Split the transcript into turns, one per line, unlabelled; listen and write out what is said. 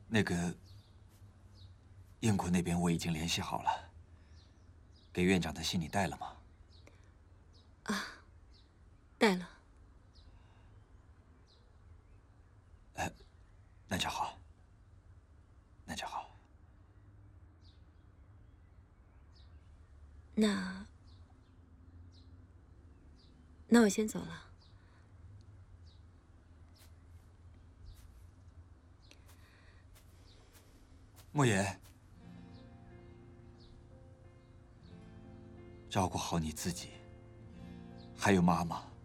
那个英国那边我已经联系好了，给院长的信你带了吗？
啊，带了。
那就好，那就好。
那我先走了。
莫言，照顾好你自己，还有妈妈。